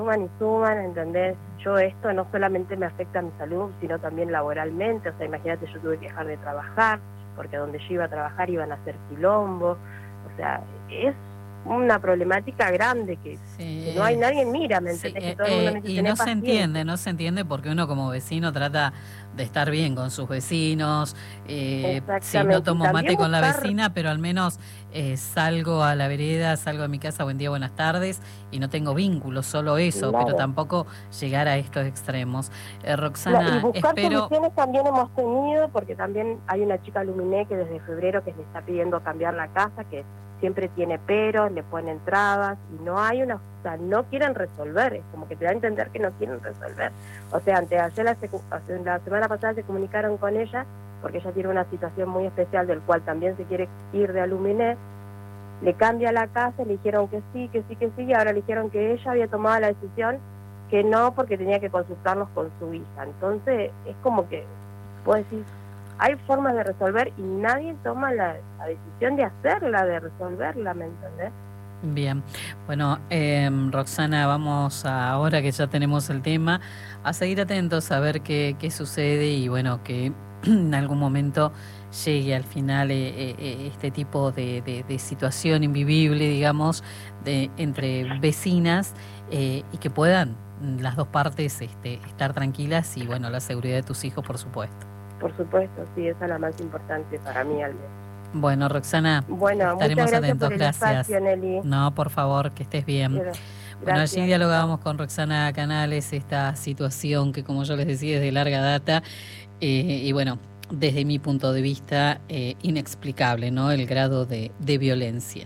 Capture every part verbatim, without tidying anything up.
suman y suman, ¿entendés? Yo esto no solamente me afecta a mi salud, sino también laboralmente. O sea, imagínate, yo tuve que dejar de trabajar, porque donde yo iba a trabajar iban a hacer quilombo. O sea, es una problemática grande que, sí, que no hay nadie mira, ¿me sí, entendés? eh, Que todo el mundo me eh, dice, y tenés no se paciencia. entiende, no se entiende porque uno como vecino trata de estar bien con sus vecinos. Eh, sí, no Exactamente. Y tomo mate también con la buscar, vecina, pero al menos eh, salgo a la vereda, salgo a mi casa, buen día, buenas tardes, y no tengo vínculos, solo eso, pero claro, tampoco llegar a estos extremos. Eh, la- y Roxana, buscar espero... soluciones también hemos tenido, porque también hay una chica Luminé que desde febrero que le está pidiendo cambiar la casa, que siempre tiene peros, le ponen trabas, y no hay una, o sea, no quieren resolver, es como que te da a entender que no quieren resolver. O sea, antes, ayer la, secu- la semana pasada se comunicaron con ella, porque ella tiene una situación muy especial del cual también se quiere ir de Aluminé, le cambia la casa, le dijeron que sí, que sí, que sí, y ahora le dijeron que ella había tomado la decisión que no, porque tenía que consultarlos con su hija. Entonces, es como que, puedo decir, hay formas de resolver y nadie toma la, la decisión de hacerla, de resolverla, ¿me entendés? Bien, bueno, eh, Roxana, vamos a, ahora que ya tenemos el tema, a seguir atentos a ver qué, qué sucede y bueno, que en algún momento llegue al final eh, eh, este tipo de, de, de situación invivible, digamos, de, entre vecinas eh, y que puedan las dos partes este, estar tranquilas y bueno, la seguridad de tus hijos, por supuesto. Por supuesto, sí, esa es la más importante para mí al menos. Bueno, Roxana, Bueno, muchas estaremos gracias atentos, por el gracias. espacio, Nelly. No, por favor, que estés bien. Bueno, allí Gracias, chao. dialogábamos con Roxana Canales esta situación que, como yo les decía, es de larga data eh, y bueno, desde mi punto de vista, eh, inexplicable, ¿no? El grado de, de violencia.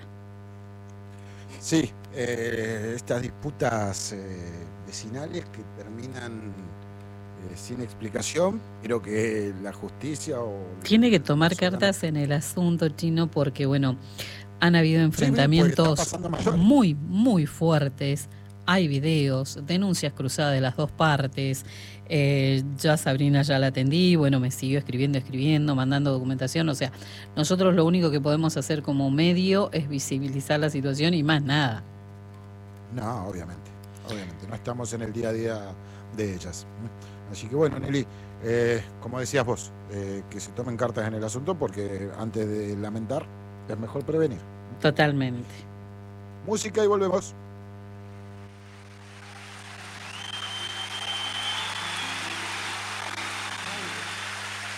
Sí, eh, estas disputas eh, vecinales que terminan eh, sin explicación, pero que la justicia o Tiene que los tomar órganos... cartas en el asunto, Chino, porque bueno, han habido Sí, pues está enfrentamientos pasando mayor. muy, muy fuertes. Hay videos, denuncias cruzadas de las dos partes. Eh, ya Sabrina ya la atendí, bueno, me siguió escribiendo, escribiendo, mandando documentación. O sea, nosotros lo único que podemos hacer como medio es visibilizar la situación y más nada. No, obviamente, obviamente, no estamos en el día a día de ellas. Así que bueno, Nelly, eh, como decías vos, eh, que se tomen cartas en el asunto porque antes de lamentar es mejor prevenir. Totalmente. Música y volvemos.